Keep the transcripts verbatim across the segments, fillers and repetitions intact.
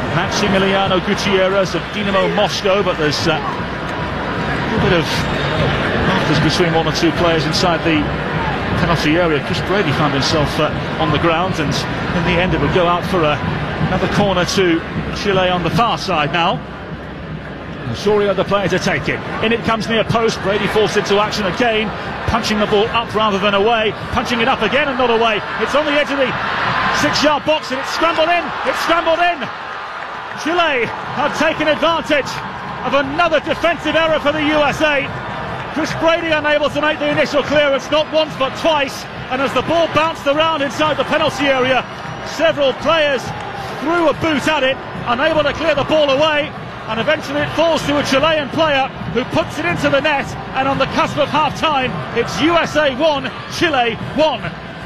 Maximiliano Gutierrez of Dinamo Moscow, but there's uh, a little bit of there's between one or two players inside the penalty area. Chris Brady found himself uh, on the ground, and in the end it would go out for a, another corner to Chile on the far side now. Osorio, the player to take it. In it comes near post. Brady falls into action again, punching the ball up rather than away, punching it up again and not away. It's on the edge of the six-yard box and it's scrambled in. It's scrambled in. Chile have taken advantage of another defensive error for the U S A. Chris Brady unable to make the initial clearance, not once but twice, and as the ball bounced around inside the penalty area, several players threw a boot at it, unable to clear the ball away, and eventually it falls to a Chilean player who puts it into the net, and on the cusp of half-time, it's U S A one, Chile one.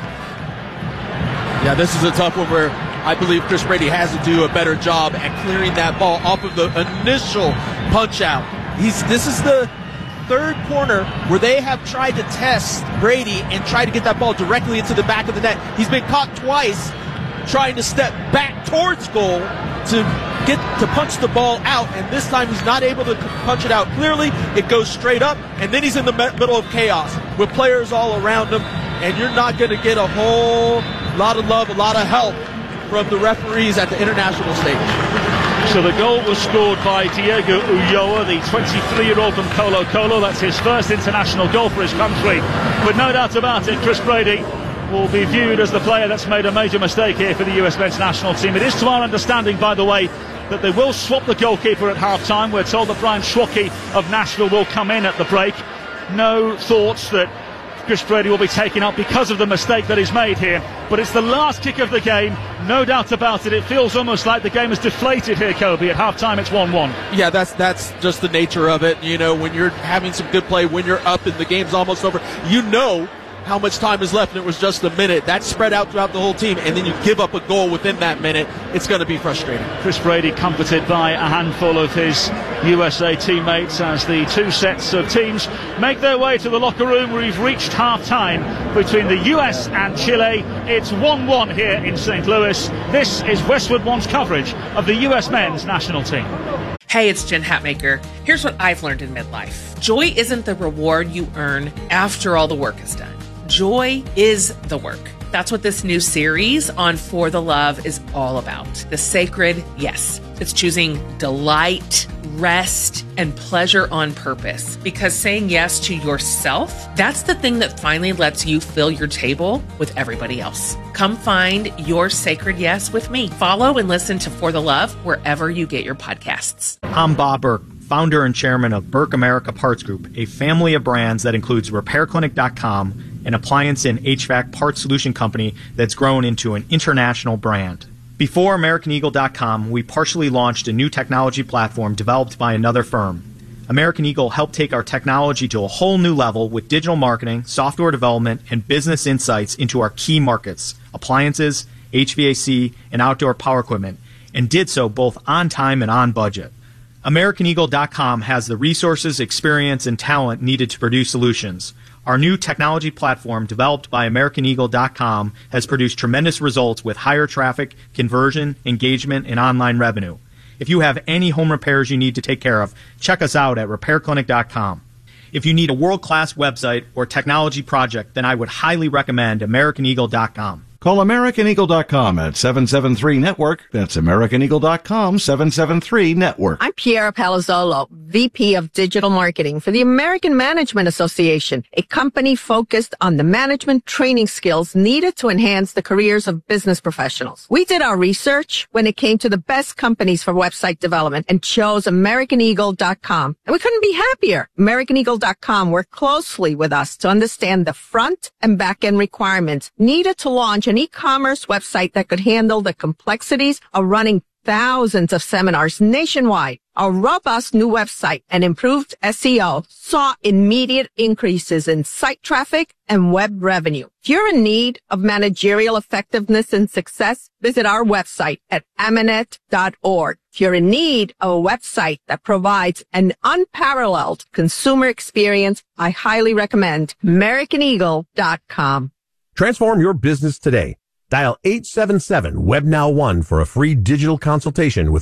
Yeah, this is a tough one where I believe Chris Brady has to do a better job at clearing that ball off of the initial punch-out. He's This is the third corner where they have tried to test Brady and try to get that ball directly into the back of the net. He's been caught twice trying to step back towards goal to get to punch the ball out, and this time he's not able to punch it out clearly. It goes straight up, and then he's in the middle of chaos with players all around him, and you're not going to get a whole lot of love, a lot of help from the referees at the international stage. So the goal was scored by Diego Ulloa, the twenty-three-year-old from Colo Colo. That's his first international goal for his country. But no doubt about it, Chris Brady will be viewed as the player that's made a major mistake here for the U S men's national team. It is to our understanding, by the way, that they will swap the goalkeeper at half-time. We're told that Brian Schwocke of Nashville will come in at the break. No thoughts that Chris Brady will be taken out because of the mistake that he's made here. But it's the last kick of the game, no doubt about it. It feels almost like the game is deflated here, Kobe. At half-time, it's one one. Yeah, that's that's just the nature of it. You know, when you're having some good play, when you're up and the game's almost over, you know how much time is left, and it was just a minute. That's spread out throughout the whole team, and then you give up a goal within that minute. It's going to be frustrating. Chris Brady comforted by a handful of his U S A teammates as the two sets of teams make their way to the locker room. We've reached half-time between the U S and Chile. It's one one here in Saint Louis. This is Westwood One's coverage of the U S men's national team. Hey, it's Jen Hatmaker. Here's what I've learned in midlife. Joy isn't the reward you earn after all the work is done. Joy is the work. That's what this new series on For the Love is all about. The sacred yes. It's choosing delight, rest, and pleasure on purpose. Because saying yes to yourself, that's the thing that finally lets you fill your table with everybody else. Come find your sacred yes with me. Follow and listen to For the Love wherever you get your podcasts. I'm Bob Burke, founder and chairman of Burke America Parts Group, a family of brands that includes repair clinic dot com, an appliance and H V A C parts solution company that's grown into an international brand. Before American Eagle dot com, we partially launched a new technology platform developed by another firm. American Eagle helped take our technology to a whole new level with digital marketing, software development, and business insights into our key markets, appliances, H V A C, and outdoor power equipment, and did so both on time and on budget. American Eagle dot com has the resources, experience, and talent needed to produce solutions. Our new technology platform, developed by American Eagle dot com, has produced tremendous results with higher traffic, conversion, engagement, and online revenue. If you have any home repairs you need to take care of, check us out at repair clinic dot com. If you need a world-class website or technology project, then I would highly recommend American Eagle dot com. Call American Eagle dot com at seven seven three network. That's American Eagle dot com, seven seven three network. I'm Piera Palazzolo, V P of Digital Marketing for the American Management Association, a company focused on the management training skills needed to enhance the careers of business professionals. We did our research when it came to the best companies for website development and chose American Eagle dot com. And we couldn't be happier. American Eagle dot com worked closely with us to understand the front and back end requirements needed to launch an e-commerce website that could handle the complexities of running thousands of seminars nationwide. Our robust new website and improved S E O saw immediate increases in site traffic and web revenue. If you're in need of managerial effectiveness and success, visit our website at amanet dot org. If you're in need of a website that provides an unparalleled consumer experience, I highly recommend American Eagle dot com. Transform your business today. Dial eight seven seven, W E B Now one for a free digital consultation with